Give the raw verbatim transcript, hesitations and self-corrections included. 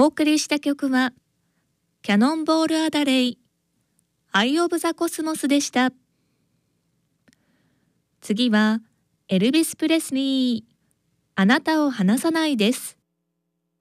お送りした曲は、キャノンボールアダレイ、アイ・オブ・ザ・コスモスでした。次は、エルビス・プレスリー、あなたを離さないです。